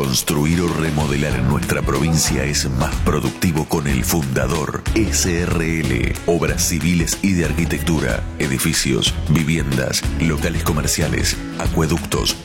Construir o remodelar en nuestra provincia es más productivo con El Fundador SRL. Obras civiles y de arquitectura, edificios, viviendas, locales comerciales, acueductos,